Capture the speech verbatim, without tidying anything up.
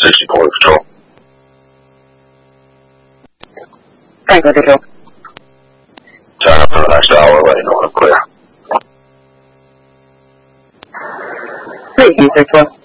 sixty-four Patrol. Tango Patrol. Turn up for the next hour, let you know when I'm clear. Three, six, one.